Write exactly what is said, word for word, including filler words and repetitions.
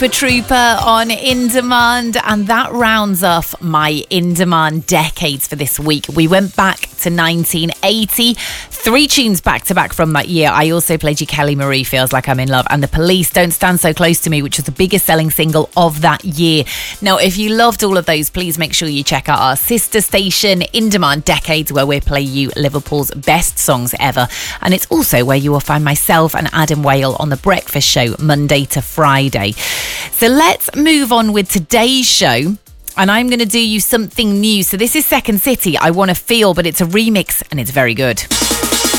Super Trooper on In Demand, and that rounds off my In Demand decades for this week. We went back to nineteen eighty, three tunes back to back from that year. I also played you Kelly Marie, Feels Like I'm in Love, and The Police, Don't Stand So Close to Me, which was the biggest selling single of that year. Now, if you loved all of those, please make sure you check out our sister station, In Demand Decades, where we play you Liverpool's best songs ever. And it's also where you will find myself and Adam Whale on The Breakfast Show, Monday to Friday. So let's move on with today's show. And I'm going to do you something new. So this is Second City, I Want to Feel, but it's a remix and it's very good.